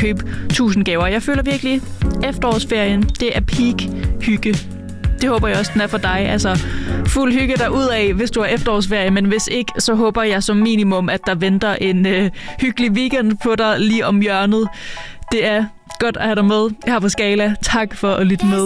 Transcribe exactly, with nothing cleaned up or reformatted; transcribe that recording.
købe tusind gaver. Jeg føler virkelig, efterårsferien, det er peak hygge. Det håber jeg også, den er for dig. Altså, fuld hygge derudad, hvis du har efterårsferie, men hvis ikke, så håber jeg som minimum, at der venter en øh, hyggelig weekend på dig lige om hjørnet. Det er godt at have dig med her på Skala. Tak for at lytte med.